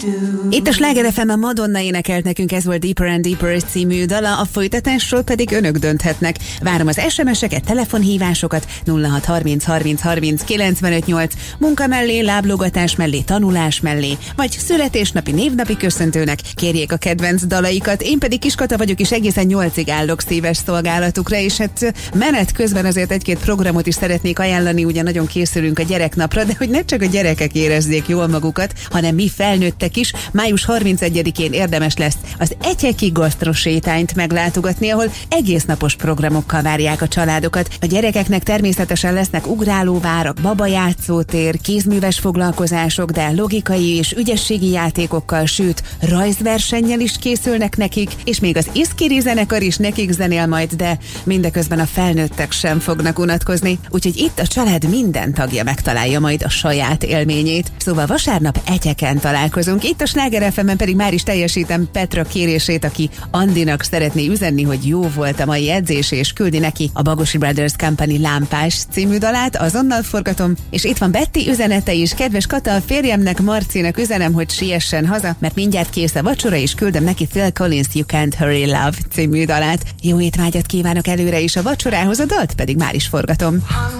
Itt a Sláger FM, a Madonna énekelt nekünk, ez volt Deeper and Deeper című dala, a folytatásról pedig önök dönthetnek. Várom az SMS-eket, telefonhívásokat 0630 30 30 958, munka mellé, láblogatás mellé, tanulás mellé, vagy születésnapi, névnapi köszöntőnek kérjék a kedvenc dalaikat. Én pedig Kiskata vagyok, és egészen 8-ig állok szíves szolgálatukra, és hát menet közben azért egy-két programot is szeretnék ajánlani, ugye nagyon készülünk a gyereknapra, de hogy ne csak a gyerekek érezzék jól magukat, hanem mi felnőttek is. Május 31-én érdemes lesz az Etyeki gasztrosétányt meglátogatni, ahol egész napos programokkal várják a családokat. A gyerekeknek természetesen lesznek ugrálóvárak, babajátszótér, kézműves foglalkozások, de logikai és ügyességi játékokkal, sőt, rajzversennyel is készülnek nekik, és még az Iszkiri zenekar is nekik zenél majd, de mindeközben a felnőttek sem fognak unatkozni, úgyhogy itt a család minden tagja megtalálja majd a saját élményét. Szóval vasárnap Etyeken találkozunk. Itt a Sláger FM-en pedig már is teljesítem Petra kérését, aki Andinak szeretné üzenni, hogy jó volt a mai edzés, és küldi neki a Bagosi Brothers Company Lámpás című dalát, azonnal forgatom, és itt van Betty üzenete is. Kedves Kata, a férjemnek, Marcinak üzenem, hogy siessen haza, mert mindjárt kész a vacsora, és küldöm neki Phil Collins You Can't Hurry Love című dalát. Jó étvágyat kívánok előre is a vacsorához, a dalt pedig már is forgatom.